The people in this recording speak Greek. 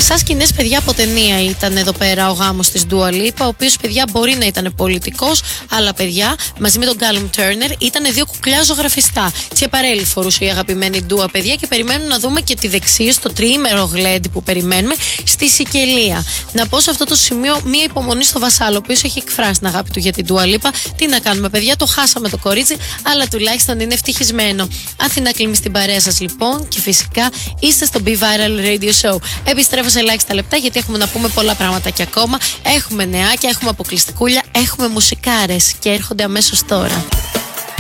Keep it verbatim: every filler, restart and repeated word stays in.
Σαν σκηνές, παιδιά, από ταινία ήταν εδώ πέρα ο γάμος της Dua Lipa, ο οποίος, παιδιά, μπορεί να ήταν πολιτικός, αλλά, παιδιά, μαζί με τον Callum Turner ήταν δύο κουκλιά ζωγραφιστά. Τσιαπαρέλι φορούσε η αγαπημένη Dua, παιδιά, και περιμένουν να δούμε και τη δεξίωση, το τριήμερο γλέντι που περιμένουμε στη Σικελία. Να πω σε αυτό το σημείο μία υπομονή στο Βασάλο, ο οποίος έχει εκφράσει την αγάπη του για την Dua Lipa. Τι να κάνουμε, παιδιά, το χάσαμε το κορίτσι, αλλά τουλάχιστον είναι ευτυχισμένο. Αθηνά Κλίμη στην παρέα σας, λοιπόν, και φυσικά είστε στο Be Viral Radio Show. Επιστρέφω σε ελάχιστα λεπτά, γιατί έχουμε να πούμε πολλά πράγματα και ακόμα. Έχουμε νεάκια, έχουμε αποκλειστικούλια, έχουμε μουσικάρες και έρχονται αμέσως τώρα.